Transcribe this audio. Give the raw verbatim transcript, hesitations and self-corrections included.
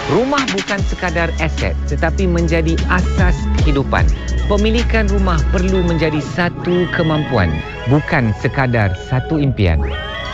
Rumah bukan sekadar aset tetapi menjadi asas kehidupan. Pemilikan rumah perlu menjadi satu kemampuan, bukan sekadar satu impian.